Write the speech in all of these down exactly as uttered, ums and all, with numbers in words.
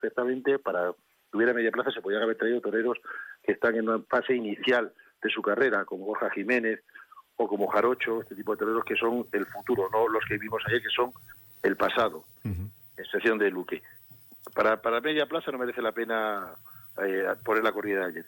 perfectamente para que hubiera media plaza, se podían haber traído toreros que están en una fase inicial de su carrera, como Borja Jiménez o como Jarocho, este tipo de toreros que son el futuro, no los que vimos ayer, que son el pasado, uh-huh. excepción de Luque. Para, para media plaza no merece la pena eh, poner la corrida de ayer.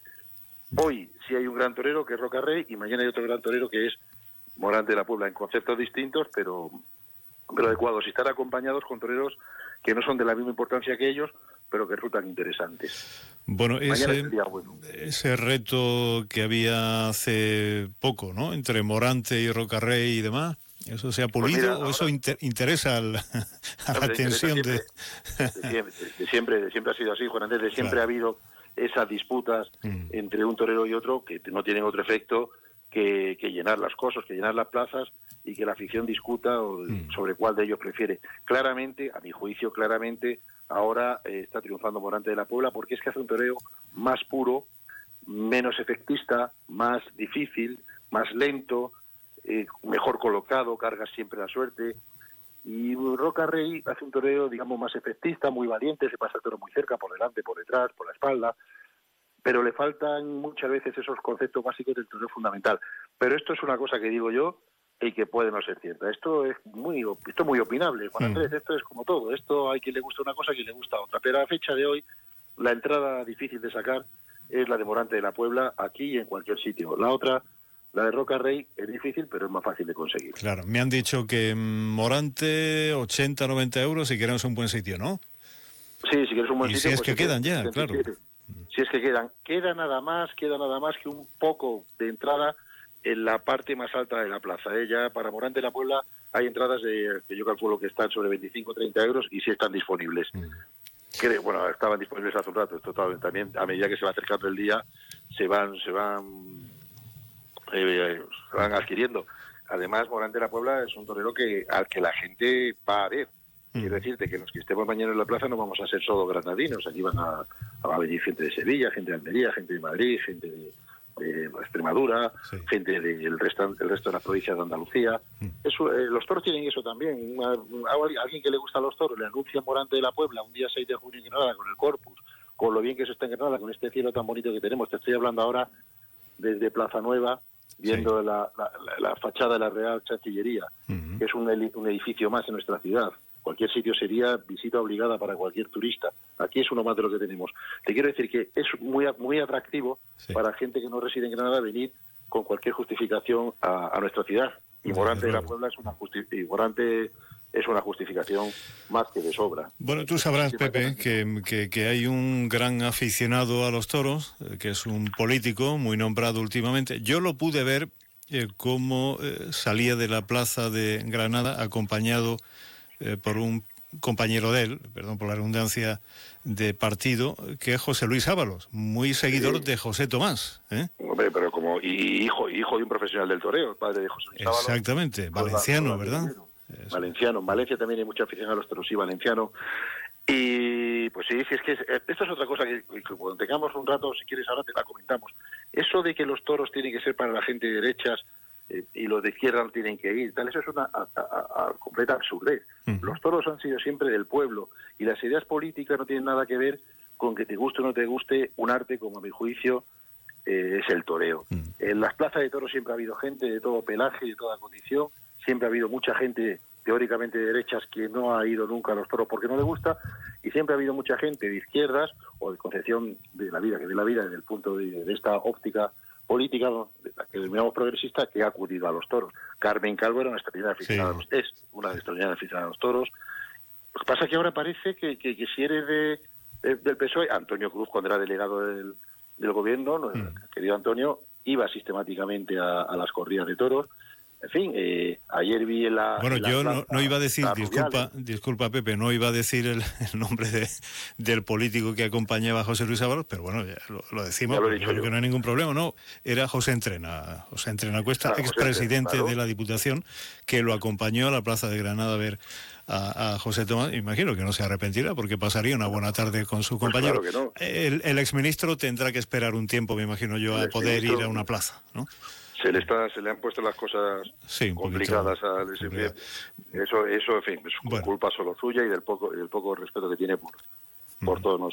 Hoy sí hay un gran torero que es Roca Rey y mañana hay otro gran torero que es Morante de la Puebla, en conceptos distintos, pero, pero adecuados, y estar acompañados con toreros que no son de la misma importancia que ellos, pero que resultan interesantes. Bueno, ese, bueno. ese reto que había hace poco, ¿no?, entre Morante y Roca Rey y demás, ¿eso se ha pulido pues mira, o ahora, eso inter- interesa al, a la atención de... De siempre, de siempre, de siempre ha sido así, Juan Andrés, de siempre claro. ha habido esas disputas mm. entre un torero y otro que no tienen otro efecto que, que llenar las cosas, que llenar las plazas y que la afición discuta mm. sobre cuál de ellos prefiere. Claramente, a mi juicio, claramente, ahora eh, está triunfando Morante de la Puebla porque es que hace un toreo más puro, menos efectista, más difícil, más lento, eh, mejor colocado, carga siempre la suerte. Y Roca Rey hace un toreo, digamos, más efectista, muy valiente, se pasa el toro muy cerca, por delante, por detrás, por la espalda, pero le faltan muchas veces esos conceptos básicos del toreo fundamental. Pero esto es una cosa que digo yo y que puede no ser cierta. Esto es muy esto es muy opinable, Juan Andrés, mm. esto es como todo. Esto hay quien le gusta una cosa, a quien le gusta otra. Pero a la fecha de hoy, la entrada difícil de sacar es la de Morante de la Puebla, aquí y en cualquier sitio. La otra... La de Roca Rey es difícil, pero es más fácil de conseguir. Claro, me han dicho que Morante, ochenta, noventa euros, si queremos un buen sitio, ¿no? Sí, si quieres un buen y sitio... si es pues que quedan ya, claro. Si es que quedan. Queda nada más, queda nada más que un poco de entrada en la parte más alta de la plaza. ¿eh? Ya para Morante de la Puebla hay entradas de, que yo calculo que están sobre veinticinco o treinta euros y sí están disponibles. Mm. Que, bueno, estaban disponibles hace un rato. Esto también, a medida que se va acercando el día, se van... Se van Eh, se van adquiriendo. Además, Morante de la Puebla es un torero que al que la gente va a ver. Mm. Quiero decirte que los que estemos mañana en la plaza no vamos a ser solo granadinos. Aquí van a, a venir gente de Sevilla, gente de Almería, gente de Madrid, gente de, de Extremadura, sí. gente del resto, del resto de las provincias de Andalucía. Mm. Eso, eh, los toros tienen eso también. Una, a alguien que le gusta a los toros le anuncia Morante de la Puebla un día seis de junio en Granada con el Corpus, con lo bien que eso está en Granada, con este cielo tan bonito que tenemos. Te estoy hablando ahora desde Plaza Nueva, viendo sí. la, la, la fachada de la Real Chancillería, uh-huh. que es un, un edificio más en nuestra ciudad. Cualquier sitio sería visita obligada para cualquier turista. Aquí es uno más de lo que tenemos. Te quiero decir que es muy muy atractivo sí. para gente que no reside en Granada venir con cualquier justificación a, a nuestra ciudad. Y sí, Morante de la Puebla es una justi- y Morante es una justificación más que de sobra. Bueno, tú sabrás, Pepe, que, que, que hay un gran aficionado a los toros, que es un político muy nombrado últimamente. Yo lo pude ver eh, cómo eh, salía de la plaza de Granada acompañado eh, por un compañero de él, perdón por la redundancia, de partido, que es José Luis Ábalos, muy seguidor sí. de José Tomás. ¿eh? Hombre, pero como y hijo hijo de un profesional del toreo, padre de José Luis Ábalos. Exactamente, valenciano, ¿verdad? Eso. Valenciano, en Valencia también hay mucha afición a los toros, sí, valenciano. Y pues sí, sí, es que es, esto es otra cosa que, que cuando tengamos un rato, si quieres ahora te la comentamos. Eso de que los toros tienen que ser para la gente de derechas eh, y los de izquierda no tienen que ir, tal, eso es una a, a, a completa absurdez. Uh-huh. Los toros han sido siempre del pueblo y las ideas políticas no tienen nada que ver con que te guste o no te guste un arte como a mi juicio eh, es el toreo. Uh-huh. En las plazas de toros siempre ha habido gente de todo pelaje y de toda condición. Siempre ha habido mucha gente teóricamente de derechas que no ha ido nunca a los toros porque no le gusta, y siempre ha habido mucha gente de izquierdas o de concepción de la vida, que de la vida desde el punto de, de esta óptica política, de la que denominamos progresista, que ha acudido a los toros. Carmen Calvo era una extraordinaria aficionada, sí. es una extraordinaria aficionada a los toros. Lo que pasa es que ahora parece que, que, que si eres de, de, del P S O E, Antonio Cruz, cuando era delegado del, del gobierno, mm. el querido Antonio, iba sistemáticamente a, a las corridas de toros. En fin, eh, ayer vi en la... Bueno, en la yo no, no iba a decir, disculpa, Rubiales. disculpa Pepe, no iba a decir el, el nombre de, del político que acompañaba a José Luis Ábalos, pero bueno, ya lo, lo decimos, ya lo porque que no hay ningún problema, no, era José Entrena, José Entrena Cuesta, ah, expresidente claro. de la Diputación, que lo acompañó a la Plaza de Granada a ver a, a José Tomás. Imagino que no se arrepentirá, porque pasaría una buena tarde con su pues compañero. Claro que no. el, el exministro tendrá que esperar un tiempo, me imagino yo, a poder ir a una plaza, ¿no? Se le está, se le han puesto las cosas sí, complicadas a ese, eso, eso, en fin, es bueno. culpa solo suya y del poco, del poco respeto que tiene por, por todos nosotros.